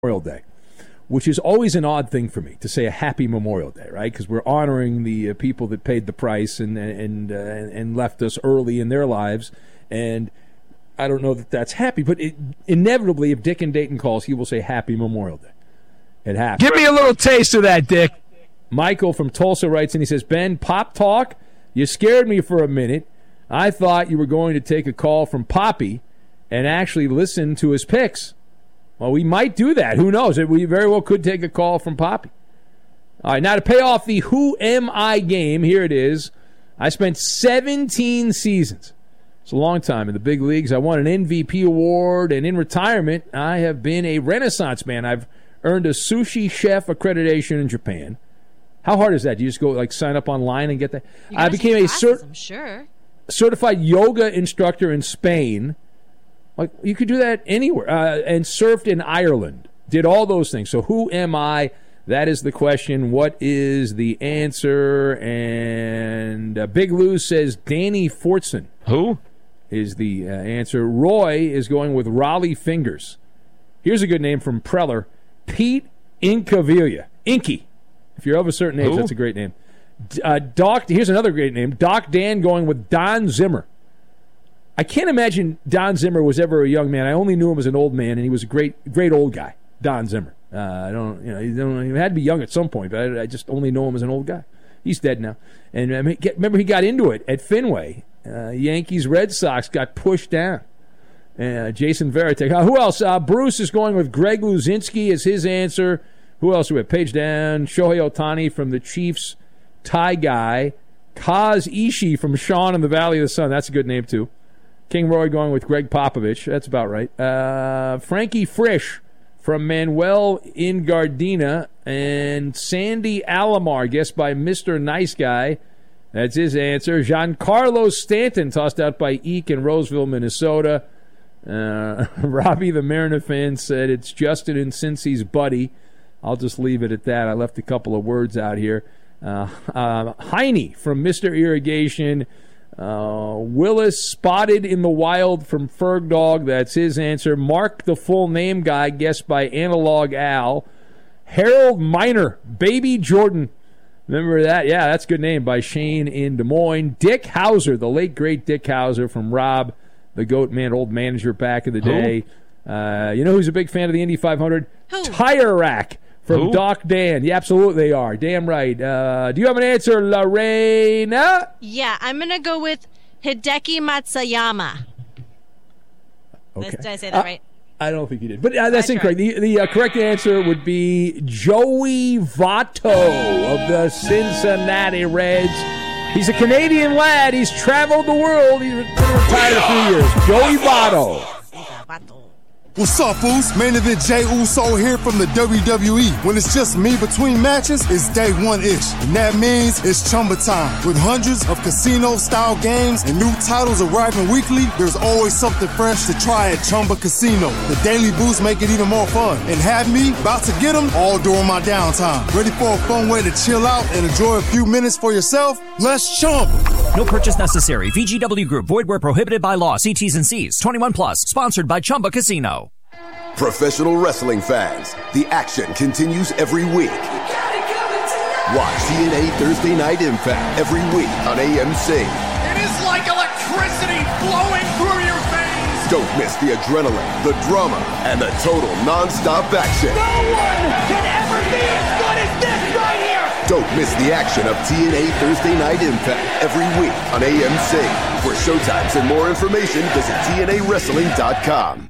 Memorial Day, which is always an odd thing for me to say a happy Memorial Day, right? Because we're honoring the people that paid the price and left us early in their lives. And I don't know that that's happy, but inevitably, if Dick in Dayton calls, he will say Happy Memorial Day. It happens. Give me a little taste of that, Dick. Michael from Tulsa writes, and he says, Ben, Pop Talk, you scared me for a minute. I thought you were going to take a call from Poppy and actually listen to his picks. Well, we might do that. Who knows? We very well could take a call from Poppy. All right, now to pay off the Who Am I game, here it is. I spent 17 seasons. It's a long time in the big leagues. I won an MVP award, and in retirement, I have been a Renaissance man. I've earned a sushi chef accreditation in Japan. How hard is that? Do you just go sign up online and get that? I became a certified yoga instructor in Spain. You could do that anywhere. And surfed in Ireland. Did all those things. So who am I? That is the question. What is the answer? And Big Lou says Danny Fortson. Who? Is the answer. Roy is going with Raleigh Fingers. Here's a good name from Preller. Pete Incaviglia. Inky. If you're of a certain age, that's a great name. Here's another great name. Doc Dan going with Don Zimmer. I can't imagine Don Zimmer was ever a young man. I only knew him as an old man, and he was a great old guy. Don Zimmer. He had to be young at some point, but I just only know him as an old guy. He's dead now. And remember, he got into it at Fenway. Yankees, Red Sox got pushed down. Jason Veritek. Who else? Bruce is going with Greg Luzinski as his answer. Who else? We have page down. Shohei Ohtani from the Chiefs. Ty Guy. Kaz Ishii from Sean in the Valley of the Sun. That's a good name, too. King Roy going with Greg Popovich. That's about right. Frankie Frisch from Manuel in Gardena. And Sandy Alomar, guessed by Mr. Nice Guy. That's his answer. Giancarlo Stanton, tossed out by Eek in Roseville, Minnesota. Robbie the Mariner fan said it's Justin and Cincy's buddy. I'll just leave it at that. I left a couple of words out here. Heine from Mr. Irrigation. Willis Spotted in the Wild from Ferg Dog. That's his answer. Mark the full name guy, guessed by Analog Al. Harold Miner, Baby Jordan. Remember that? Yeah, that's a good name, by Shane in Des Moines. Dick Hauser, the late great Dick Hauser from Rob, the Goat Man, old manager back in the day. You know who's a big fan of the Indy 500? Who? Tire Rack from Doc Dan. Yeah, absolutely they are. Damn right. Do you have an answer, Lorena? Yeah, I'm going to go with Hideki Matsuyama. Okay. Did I say that right? I don't think you did. But that's incorrect. The correct answer would be Joey Votto of the Cincinnati Reds. He's a Canadian lad. He's traveled the world. He's been retired a few years. Joey Votto. What's up, fools? Main Event Jay Uso here from the WWE. When it's just me between matches, it's day one-ish. And that means it's Chumba time. With hundreds of casino-style games and new titles arriving weekly, there's always something fresh to try at Chumba Casino. The daily boosts make it even more fun. And have me about to get them all during my downtime. Ready for a fun way to chill out and enjoy a few minutes for yourself? Let's chump! No purchase necessary. VGW Group. Void where prohibited by law. See T's and C's. 21 plus. Sponsored by Chumba Casino. Professional wrestling fans, the action continues every week. Watch TNA Thursday Night Impact every week on AMC. It is like electricity flowing through your veins. Don't miss the adrenaline, the drama, and the total non-stop action. No one can ever be as good as this right here. Don't miss the action of TNA Thursday Night Impact every week on AMC. For showtimes and more information, visit TNAWrestling.com.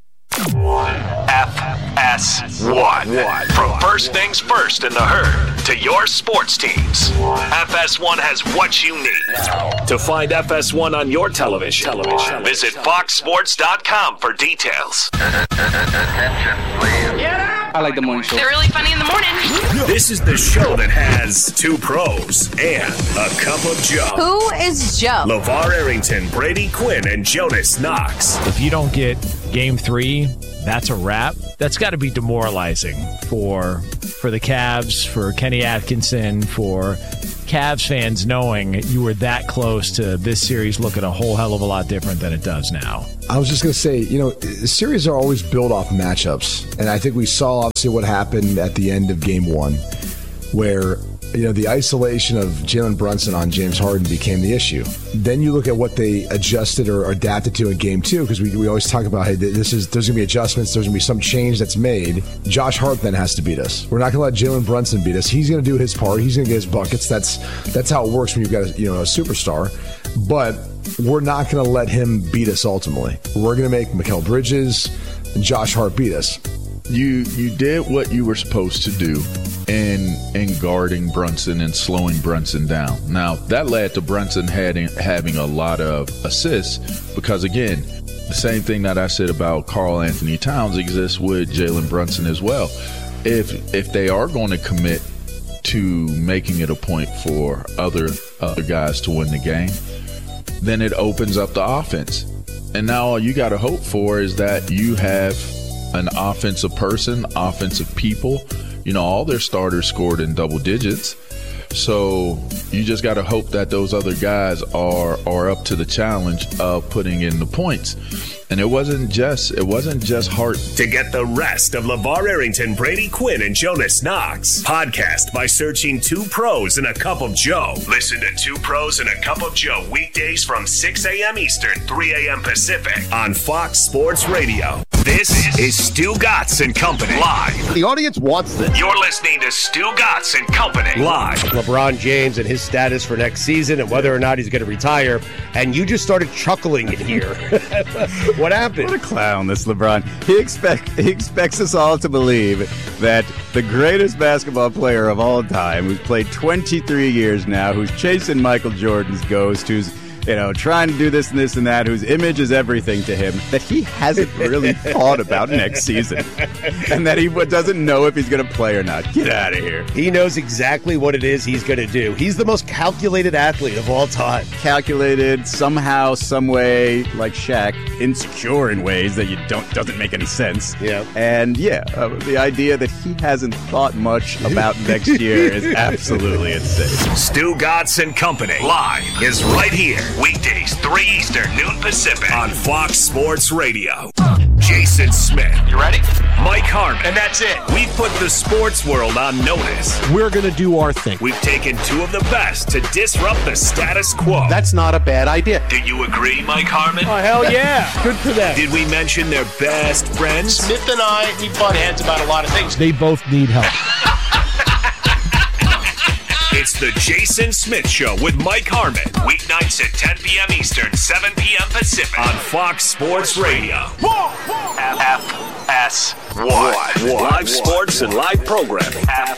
FS1. From first things first in the herd to your sports teams, FS1 has what you need. To find FS1 on your television, visit FoxSports.com for details. Attention, please. Get up! I like the morning show. They're really funny in the morning. This is the show that has two pros and a cup of Joe. Who is Joe? LeVar Arrington, Brady Quinn, and Jonas Knox. If you don't get Game 3, that's a wrap. That's got to be demoralizing for the Cavs, for Kenny Atkinson, for Cavs fans knowing you were that close to this series looking a whole hell of a lot different than it does now? I was just going to say, series are always built off matchups. And I think we saw, obviously, what happened at the end of Game 1, where the isolation of Jalen Brunson on James Harden became the issue. Then you look at what they adjusted or adapted to in Game 2, because we always talk about, hey, there's going to be adjustments, there's going to be some change that's made. Josh Hart then has to beat us. We're not going to let Jalen Brunson beat us. He's going to do his part. He's going to get his buckets. That's how it works when you've got a superstar. But we're not going to let him beat us ultimately. We're going to make Mikal Bridges and Josh Hart beat us. You did what you were supposed to do in guarding Brunson and slowing Brunson down. Now, that led to Brunson having a lot of assists because, again, the same thing that I said about Karl Anthony Towns exists with Jalen Brunson as well. If they are going to commit to making it a point for other guys to win the game, then it opens up the offense. And now all you got to hope for is that you have an offensive person, offensive people. All their starters scored in double digits. So you just got to hope that those other guys are up to the challenge of putting in the points. And it wasn't just Hart. To get the rest of LeVar Arrington, Brady Quinn, and Jonas Knox, podcast by searching 2 Pros and a Cup of Joe. Listen to 2 Pros and a Cup of Joe weekdays from 6 a.m. Eastern, 3 a.m. Pacific on Fox Sports Radio. This is Stu Gatz and Company live. The audience wants this. You're listening to Stu Gatz and Company live. LeBron James and his status for next season and whether or not he's going to retire. And you just started chuckling in here. What happened? What a clown, this LeBron. He expects us all to believe that the greatest basketball player of all time, who's played 23 years now, who's chasing Michael Jordan's ghost, who's trying to do this and this and that, whose image is everything to him, that he hasn't really thought about next season. And that he doesn't know if he's going to play or not. Get out of here. He knows exactly what it is he's going to do. He's the most calculated athlete of all time. Calculated, somehow, some way, like Shaq, insecure in ways that doesn't make any sense. Yeah. And the idea that he hasn't thought much about next year is absolutely insane. Stu Gatz and Company live is right here. Weekdays, 3 Eastern, noon Pacific on Fox Sports Radio. Jason Smith. You ready? Mike Harmon. And that's it. We put the sports world on notice. We're going to do our thing. We've taken 2 of the best to disrupt the status quo. That's not a bad idea. Do you agree, Mike Harmon? Oh, hell yeah. Good for them. Did we mention their best friends? Smith and I, we butt heads about a lot of things. They both need help. It's the Jason Smith Show with Mike Harmon. Weeknights at 10 p.m. Eastern, 7 p.m. Pacific on Fox Sports Radio. FS1. Live sports and live programming.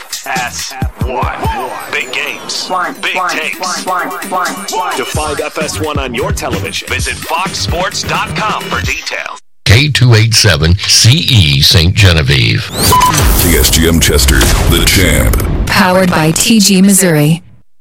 FS1. Big games. Big takes. To find FS1 on your television, visit foxsports.com for details. K287CE St. Genevieve. TSGM Chester, the champ. Powered by TG Missouri.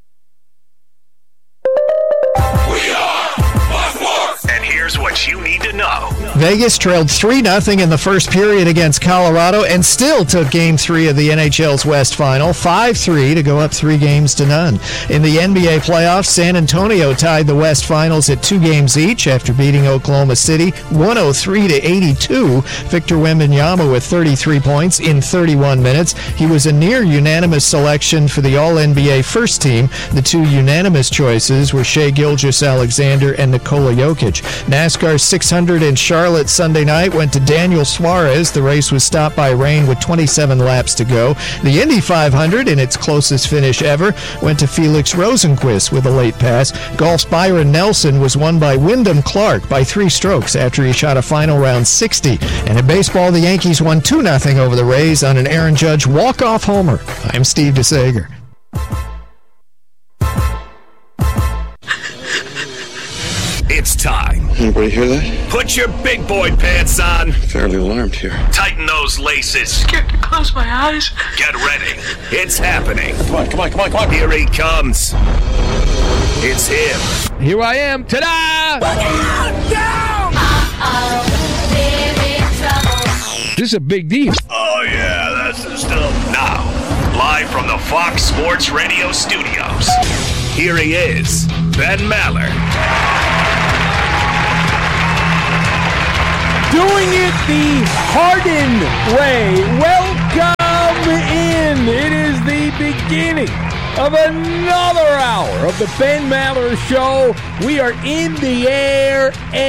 And here's what you need to know. Vegas trailed 3-0 in the first period against Colorado and still took Game 3 of the NHL's West Final, 5-3 to go up 3-0. In the NBA playoffs, San Antonio tied the West Finals at 2 games each after beating Oklahoma City 103-82. Victor Wembanyama with 33 points in 31 minutes. He was a near unanimous selection for the All-NBA first team. The 2 unanimous choices were Shai Gilgeous-Alexander and Nikola Jokic. NASCAR's 600 in Charlotte Sunday night went to Daniel Suarez. The race was stopped by rain with 27 laps to go. The Indy 500, in its closest finish ever, went to Felix Rosenqvist with a late pass. Golf's Byron Nelson was won by Wyndham Clark by 3 strokes after he shot a final round 60. And in baseball, the Yankees won 2-0 over the Rays on an Aaron Judge walk-off homer. I'm Steve DeSager. It's time. Anybody hear that? Put your big boy pants on. Fairly alarmed here. Tighten those laces. Scared to close my eyes. Get ready. It's happening. Come on. Here he comes. It's him. Here I am. Ta-da! This is a big deal. Oh, yeah, that's the stuff. Now, live from the Fox Sports Radio studios, Here he is, Ben Maller. Doing it the Harden way. Welcome in. It is the beginning of another hour of the Ben Maller Show. We are in the air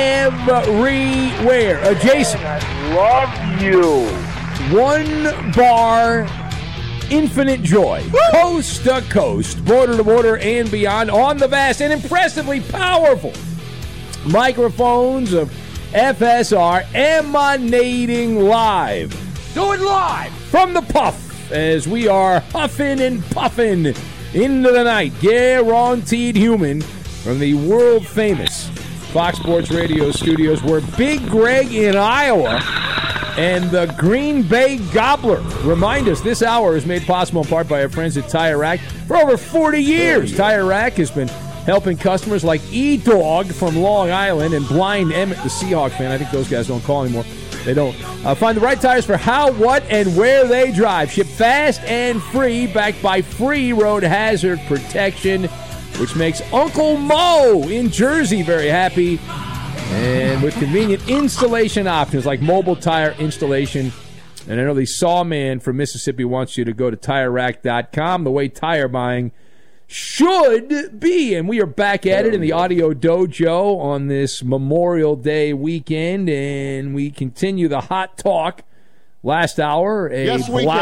everywhere. Jason. I love you. One bar, infinite joy. Woo! Coast to coast, border to border, and beyond on the vast and impressively powerful microphones of FSR emanating live. Do it live from the Puff as we are huffing and puffing into the night. Guaranteed human from the world-famous Fox Sports Radio studios where Big Greg in Iowa and the Green Bay Gobbler remind us this hour is made possible in part by our friends at Tire Rack. For over 40 years, Tire Rack has been helping customers like E-Dog from Long Island and Blind Emmett, the Seahawk fan. I think those guys don't call anymore. They don't. Find the right tires for how, what, and where they drive. Ship fast and free, backed by free road hazard protection, which makes Uncle Mo in Jersey very happy. And with convenient installation options like mobile tire installation. And I know the Sawman from Mississippi wants you to go to TireRack.com, the way tire buying should be. And we are back at it in the Audio Dojo on this Memorial Day weekend. And we continue the hot talk. Last hour, a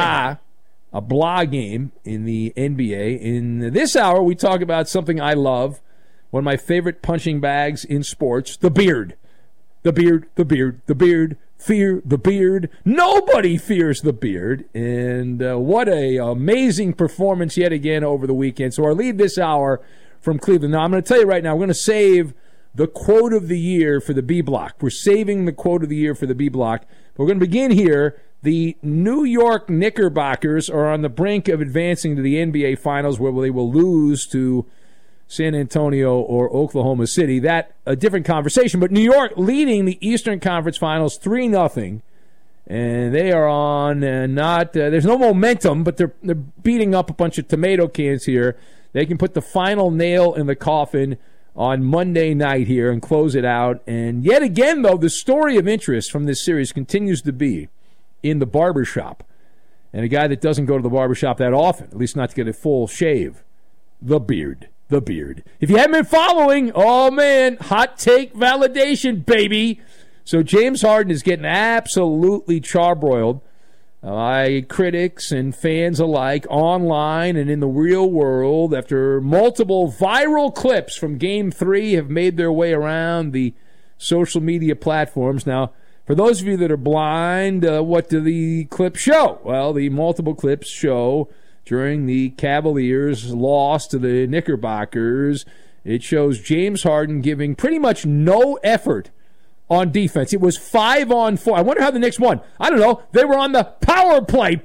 blah game in the NBA. In this hour, we talk about something I love. One of my favorite punching bags in sports, the beard. The beard, the beard, the beard. Fear the beard. Nobody fears the beard. And what a amazing performance yet again over the weekend. So our lead this hour from Cleveland. Now, I'm going to tell you right now, we're going to save the quote of the year for the B block. We're saving the quote of the year for the B block. But we're going to begin here. The New York Knickerbockers are on the brink of advancing to the NBA Finals where they will lose to San Antonio or Oklahoma City. That a different conversation. But New York leading the Eastern Conference Finals 3-0. And they are on there's no momentum, but they're beating up a bunch of tomato cans here. They can put the final nail in the coffin on Monday night here and close it out. And yet again, though, the story of interest from this series continues to be in the barbershop. And a guy that doesn't go to the barbershop that often, at least not to get a full shave, the beard. The beard. If you haven't been following, oh man, hot take validation, baby. So James Harden is getting absolutely charbroiled by critics and fans alike online and in the real world after multiple viral clips from Game 3 have made their way around the social media platforms. Now, for those of you that are blind, what do the clips show? Well, the multiple clips show during the Cavaliers' loss to the Knickerbockers, it shows James Harden giving pretty much no effort on defense. It was 5-on-4. I wonder how the Knicks won. I don't know. They were on the power play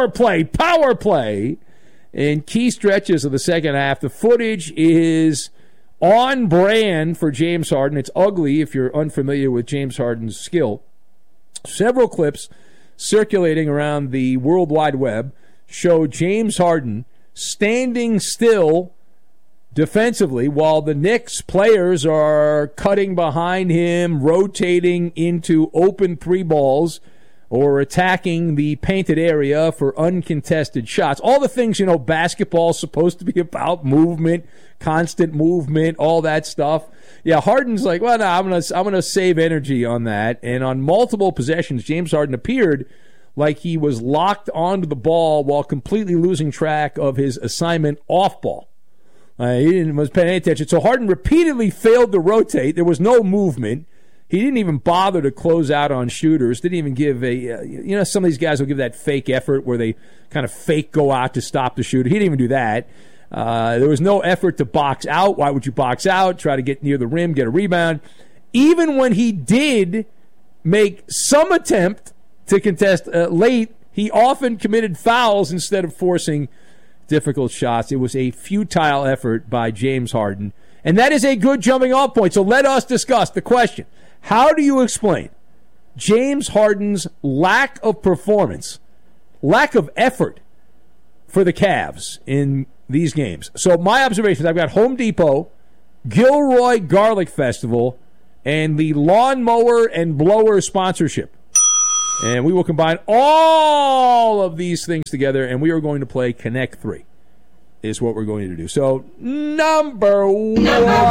in key stretches of the second half. The footage is on brand for James Harden. It's ugly if you're unfamiliar with James Harden's skill. Several clips circulating around the World Wide Web show James Harden standing still defensively while the Knicks players are cutting behind him, rotating into open three balls, or attacking the painted area for uncontested shots. All the things, basketball's supposed to be about: movement, constant movement, all that stuff. Yeah, Harden's like, well, no, I'm gonna save energy on that. And on multiple possessions, James Harden appeared like he was locked onto the ball while completely losing track of his assignment off ball. He was paying any attention. So Harden repeatedly failed to rotate. There was no movement. He didn't even bother to close out on shooters. Didn't even give some of these guys will give that fake effort where they kind of fake go out to stop the shooter. He didn't even do that. There was no effort to box out. Why would you box out? Try to get near the rim, get a rebound. Even when he did make some attempt to contest late, he often committed fouls instead of forcing difficult shots. It was a futile effort by James Harden. And that is a good jumping off point. So let us discuss the question. How do you explain James Harden's lack of performance, lack of effort for the Cavs in these games. So my observations, I've got Home Depot, Gilroy Garlic Festival, and the Lawnmower and Blower sponsorship. And we will combine all of these things together, and we are going to play Connect 3 is what we're going to do. So, number one.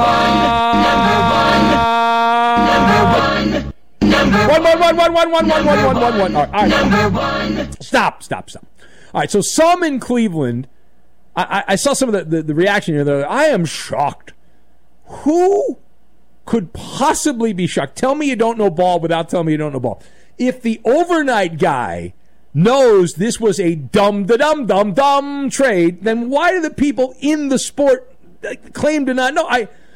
All right. Stop. All right, so some in Cleveland, I saw some of the reaction here. Like, I am shocked. Who could possibly be shocked? Tell me you don't know ball without telling me you don't know ball. If the overnight guy knows this was a dumb trade, then why do the people in the sport claim to not know?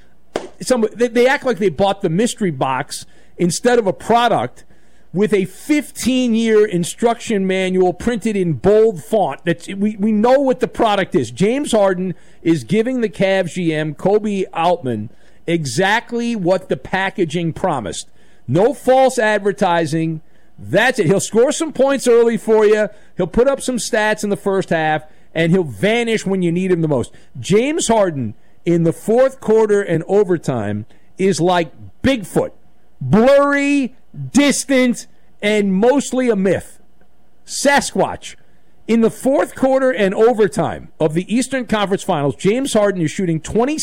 They act like they bought the mystery box instead of a product with a 15-year instruction manual printed in bold font. We know what the product is. James Harden is giving the Cavs GM, Kobe Altman, exactly what the packaging promised. No false advertising. That's it. He'll score some points early for you. He'll put up some stats in the first half, and he'll vanish when you need him the most. James Harden in the fourth quarter and overtime is like Bigfoot. Blurry, distant, and mostly a myth. Sasquatch. In the fourth quarter and overtime of the Eastern Conference Finals, James Harden is shooting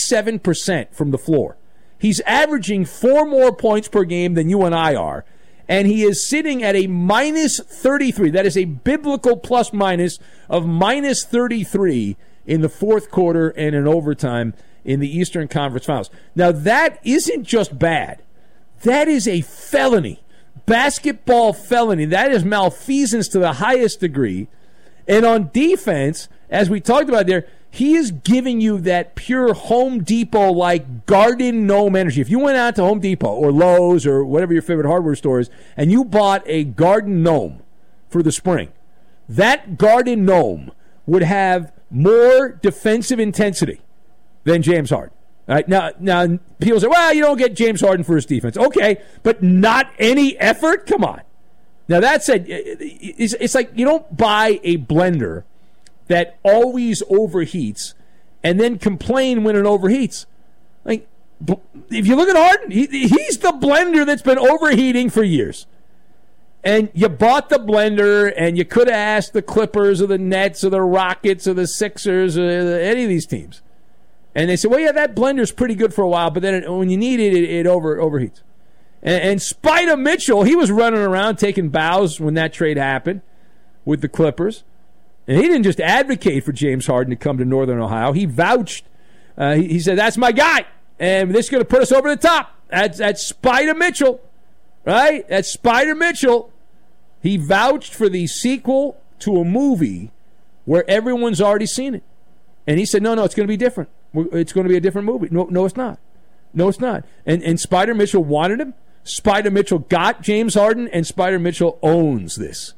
27% from the floor. He's averaging 4 more points per game than you and I are. And he is sitting at a minus 33. That is a biblical plus minus of minus 33 in the fourth quarter and in overtime in the Eastern Conference Finals. Now, that isn't just bad. That is a felony. Basketball felony. That is malfeasance to the highest degree. And on defense, as we talked about there, he is giving you that pure Home Depot-like garden gnome energy. If you went out to Home Depot or Lowe's or whatever your favorite hardware store is, and you bought a garden gnome for the spring, that garden gnome would have more defensive intensity than James Harden. All right, now people say, well, you don't get James Harden for his defense. Okay, but not any effort? Come on. Now, that said, it's like you don't buy a blender that always overheats and then complain when it overheats. Like, if you look at Harden, he's the blender that's been overheating for years. And you bought the blender, and you could have asked the Clippers or the Nets or the Rockets or the Sixers or any of these teams. And they said, well, yeah, that blender's pretty good for a while, but then when you need it, it overheats. And Spider Mitchell, he was running around taking bows when that trade happened with the Clippers. And he didn't just advocate for James Harden to come to Northern Ohio. He vouched. He said, that's my guy. And this is going to put us over the top. That's Spider Mitchell, right? That's Spider Mitchell. He vouched for the sequel to a movie where everyone's already seen it. And he said, no, it's going to be different. It's going to be a different movie. No, it's not. No, it's not. And Spider Mitchell wanted him. Spider Mitchell got James Harden, and Spider Mitchell owns this,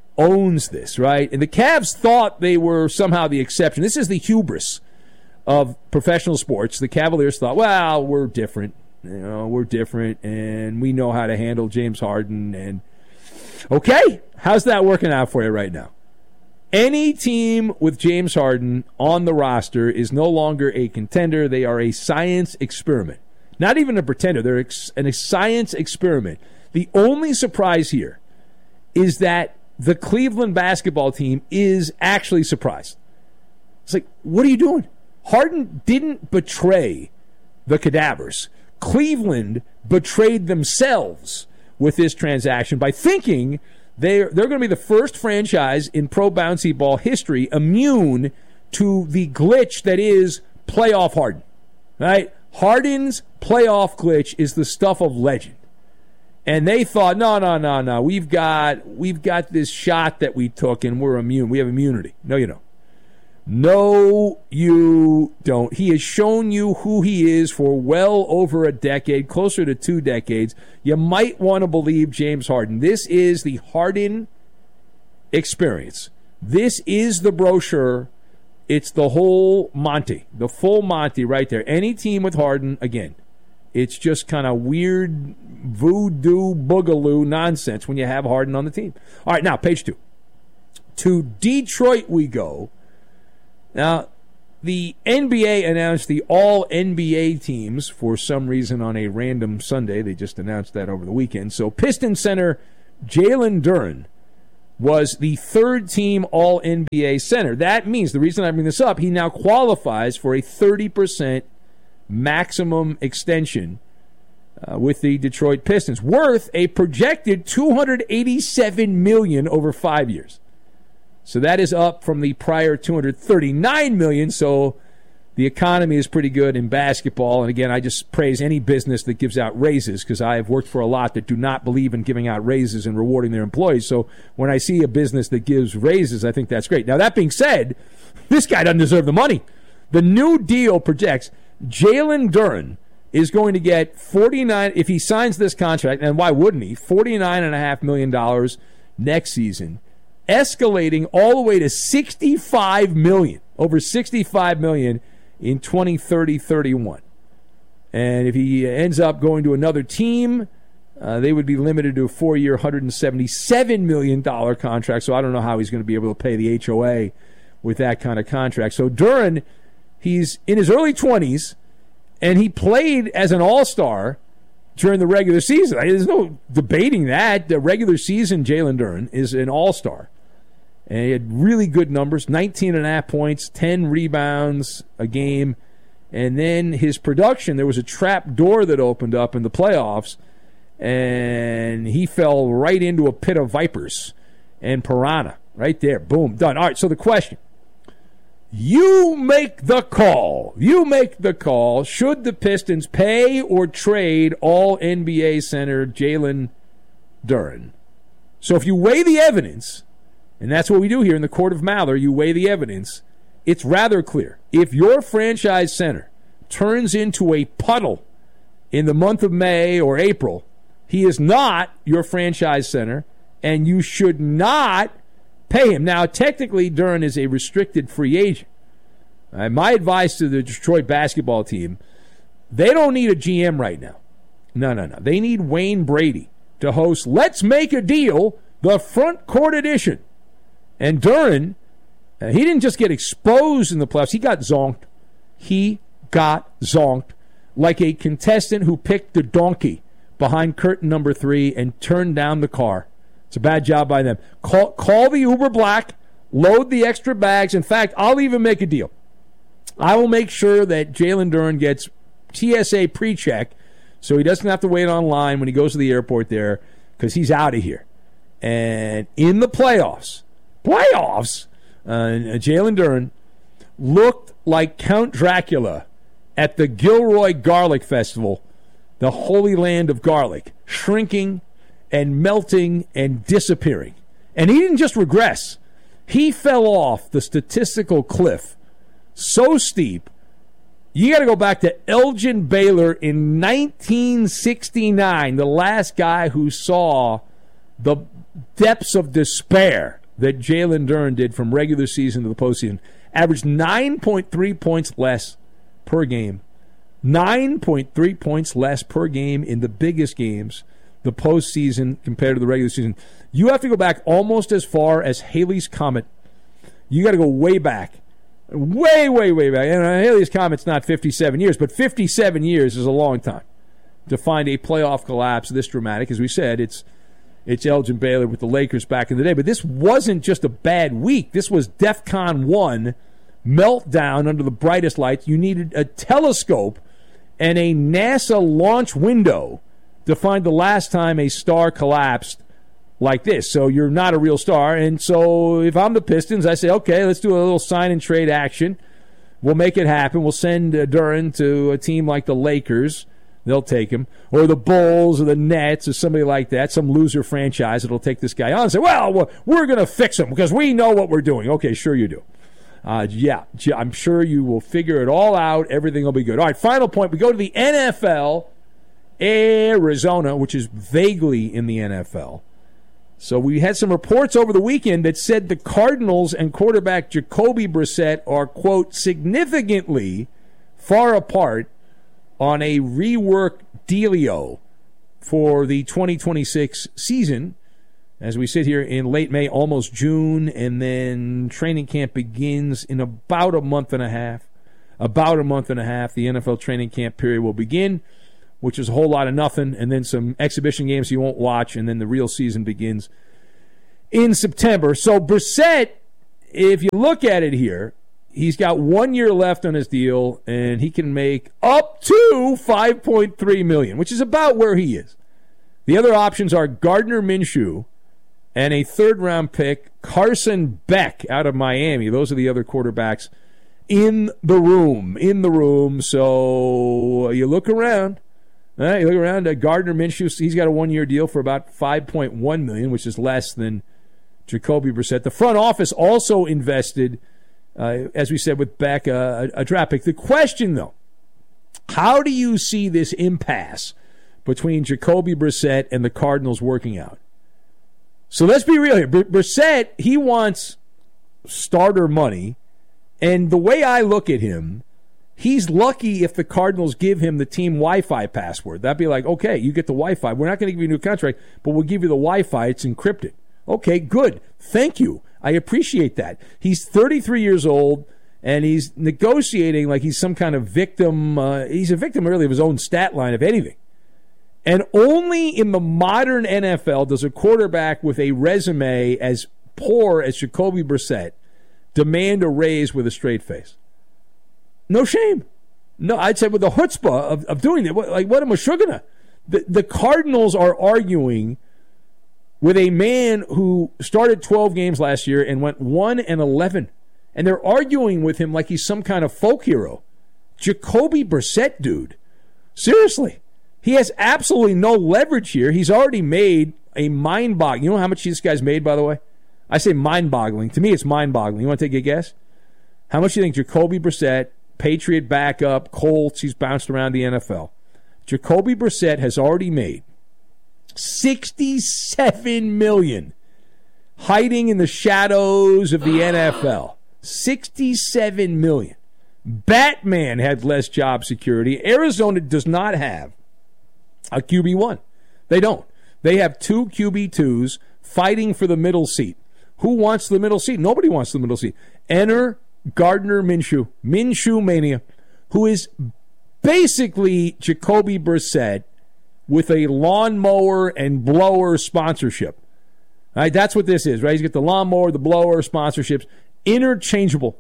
right? And the Cavs thought they were somehow the exception. This is the hubris of professional sports. The Cavaliers thought, well, we're different. We're different, and we know how to handle James Harden. And okay, how's that working out for you right now? Any team with James Harden on the roster is no longer a contender. They are a science experiment. Not even a pretender. They're a science experiment. The only surprise here is that the Cleveland basketball team is actually surprised. It's like, what are you doing? Harden didn't betray the cadavers. Cleveland betrayed themselves with this transaction by thinking they're going to be the first franchise in pro bouncy ball history immune to the glitch that is playoff Harden. Right? Harden's playoff glitch is the stuff of legend. And they thought, no. We've got this shot that we took and we're immune. We have immunity. No, you don't. No, you don't. He has shown you who he is for well over a decade, closer to 2 decades. You might want to believe James Harden. This is the Harden experience. This is the brochure. It's the whole Monty, the full Monty right there. Any team with Harden, again, it's just kind of weird voodoo boogaloo nonsense when you have Harden on the team. All right, now, page 2. To Detroit we go. Now, the NBA announced the all-NBA teams for some reason on a random Sunday. They just announced that over the weekend. So Pistons center Jalen Duren was the third-team all-NBA center. That means, the reason I bring this up, he now qualifies for a 30% maximum extension with the Detroit Pistons, worth a projected $287 million over 5 years. So that is up from the prior $239 million. So the economy is pretty good in basketball. And again, I just praise any business that gives out raises, because I have worked for a lot that do not believe in giving out raises and rewarding their employees. So when I see a business that gives raises, I think that's great. Now, that being said, this guy doesn't deserve the money. The new deal projects Jalen Duren is going to get $49, if he signs this contract, and why wouldn't he, $49.5 million next season, escalating all the way to $65 million, over $65 million in 2030-31. And if he ends up going to another team, they would be limited to a 4-year, $177 million contract. So I don't know how he's going to be able to pay the HOA with that kind of contract. So Duren, he's in his early 20s, and he played as an all-star during the regular season. There's no debating that. The regular season, Jalen Duren is an all-star. And he had really good numbers, 19.5 points, 10 rebounds a game. And then his production, there was a trap door that opened up in the playoffs, and he fell right into a pit of vipers and piranha. Right there. Boom. Done. All right, so the question. You make the call. You make the call. Should the Pistons pay or trade all-NBA center Jalen Duren? So if you weigh the evidence, and that's what we do here in the Court of Malheur, you weigh the evidence, it's rather clear. If your franchise center turns into a puddle in the month of May or April, he is not your franchise center, and you should not pay him. Now, technically, Duren is a restricted free agent. My advice to the Detroit basketball team, they don't need a GM right now. No. They need Wayne Brady to host Let's Make a Deal, the front court edition. And Duren, he didn't just get exposed in the playoffs. He got zonked. He got zonked like a contestant who picked the donkey behind curtain number 3 and turned down the car. It's a bad job by them. Call the Uber Black, load the extra bags. In fact, I'll even make a deal. I will make sure that Jalen Duren gets TSA pre-check so he doesn't have to wait online when he goes to the airport there, because he's out of here. And in the playoffs, Jalen Duren looked like Count Dracula at the Gilroy Garlic Festival, the holy land of garlic, shrinking and melting and disappearing. And he didn't just regress. He fell off the statistical cliff so steep, you got to go back to Elgin Baylor in 1969, the last guy who saw the depths of despair that Jalen Duren did from regular season to the postseason. Averaged 9.3 points less per game. 9.3 points less per game in the biggest games, the postseason compared to the regular season. You have to go back almost as far as Halley's Comet. You got to go way back. Way back. And Halley's Comet's not 57 years, but 57 years is a long time to find a playoff collapse this dramatic. As we said, it's Elgin Baylor with the Lakers back in the day. But this wasn't just a bad week. This was DEFCON 1 meltdown under the brightest lights. You needed a telescope and a NASA launch window to find the last time a star collapsed like this. So you're not a real star. And so if I'm the Pistons, I say, okay, let's do a little sign and trade action. We'll make it happen. We'll send Duren to a team like the Lakers. They'll take him. Or the Bulls or the Nets or somebody like that, some loser franchise that'll take this guy on and say, well, we're going to fix him because we know what we're doing. Okay, sure you do. Yeah, I'm sure you will figure it all out. Everything will be good. All right, final point. We go to the NFL. Arizona, which is vaguely in the NFL. So we had some reports over the weekend that said the Cardinals and quarterback Jacoby Brissett are, quote, significantly far apart on a rework dealio for the 2026 season. As we sit here in late May, almost June, and then training camp begins in about a month and a half. about a month and a half, the NFL training camp period will begin, which is a whole lot of nothing, and then some exhibition games you won't watch, and then the real season begins in September. So Brissett, if you look at it here, he's got 1 year left on his deal, and he can make up to $5.3 million, which is about where he is. The other options are Gardner Minshew and a third-round pick, Carson Beck out of Miami. Those are the other quarterbacks in the room. So you look around. Gardner Minshew, he's got a 1 year deal for about $5.1 million, which is less than Jacoby Brissett. The front office also invested, as we said, with Beck, a draft pick. The question, though, how do you see this impasse between Jacoby Brissett and the Cardinals working out? So let's be real here. Brissett, he wants starter money, and the way I look at him, he's lucky if the Cardinals give him the team Wi-Fi password. That'd be like, okay, you get the Wi-Fi. We're not going to give you a new contract, but we'll give you the Wi-Fi. It's encrypted. Okay, good. Thank you. I appreciate that. He's 33 years old, and he's negotiating like he's some kind of victim. He's a victim really of his own stat line, if anything. And only in the modern NFL does a quarterback with a resume as poor as Jacoby Brissett demand a raise with a straight face. No shame. No, I'd say with the chutzpah of doing it. Like, what am I sugar? The Cardinals are arguing with a man who started 12 games last year and went 1-11. And they're arguing with him like he's some kind of folk hero. Jacoby Brissett, dude. Seriously. He has absolutely no leverage here. He's already made a mind-boggling. You know how much this guy's made, by the way? I say mind-boggling. To me, it's mind-boggling. You want to take a guess? How much do you think Jacoby Brissett, Patriot backup, Colts, he's bounced around the NFL. Jacoby Brissett has already made $67 million hiding in the shadows of the NFL. $67 million. Batman had less job security. Arizona does not have a QB1. They don't. They have two QB2s fighting for the middle seat. Who wants the middle seat? Nobody wants the middle seat. Enter Gardner Minshew. Minshew Mania, who is basically Jacoby Brissett with a lawnmower and blower sponsorship. All right, that's what this is, right? He's got the lawnmower, the blower, sponsorships. Interchangeable.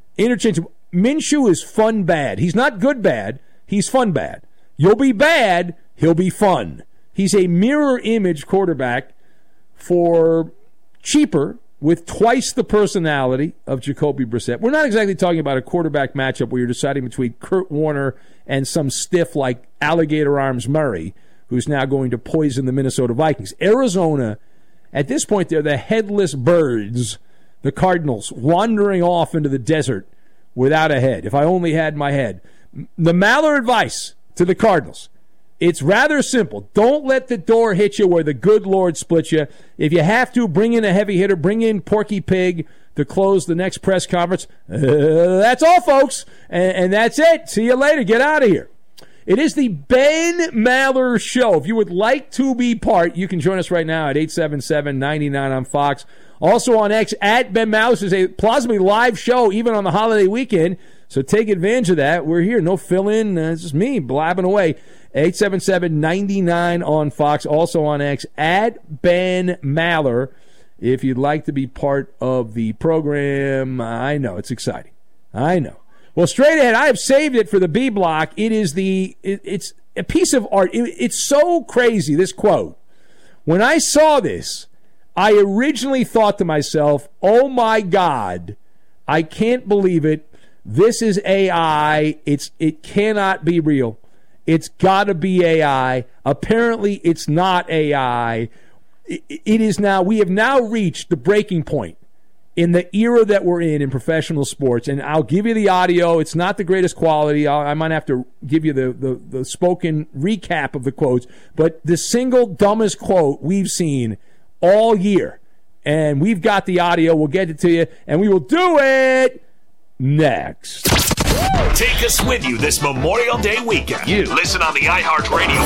Minshew is fun bad. He's not good bad. He's fun bad. You'll be bad, he'll be fun. He's a mirror image quarterback for cheaper with twice the personality of Jacoby Brissett. We're not exactly talking about a quarterback matchup where you're deciding between Kurt Warner and some stiff like Alligator Arms Murray, who's now going to poison the Minnesota Vikings. Arizona, at this point, they're the headless birds, the Cardinals, wandering off into the desert without a head. If I only had my head. The Maller advice to the Cardinals, it's rather simple. Don't let the door hit you where the good Lord splits you. If you have to, bring in a heavy hitter. Bring in Porky Pig to close the next press conference. That's all, folks. And that's it. See you later. Get out of here. It is the Ben Maller Show. If you would like to be part, you can join us right now at 877-99 on Fox. Also on X, at Ben Maller. This is a plausibly live show, even on the holiday weekend. So take advantage of that. We're here. No fill-in. It's just me blabbing away. 877-99 on Fox. Also on X, at Ben Maller. If you'd like to be part of the program, I know. It's exciting. I know. Well, straight ahead, I have saved it for the B block. It's a piece of art. It's so crazy, this quote. When I saw this, I originally thought to myself, oh my God, I can't believe it. This is AI. It cannot be real. It's got to be AI. Apparently, it's not AI. It is now. We have now reached the breaking point in the era that we're in professional sports. And I'll give you the audio. It's not the greatest quality. I might have to give you the spoken recap of the quotes. But the single dumbest quote we've seen all year. And we've got the audio. We'll get it to you. And we will do it next. Take us with you this Memorial Day weekend. Listen on the iHeartRadio